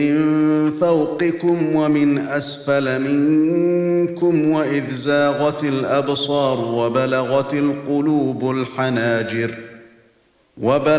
مِنْ فَوْقِكُمْ وَمِنْ أَسْفَلَ مِنْكُمْ وَإِذْ زَاغَتِ الْأَبْصَارُ وَبَلَغَتِ الْقُلُوبُ الْحَنَاجِرَ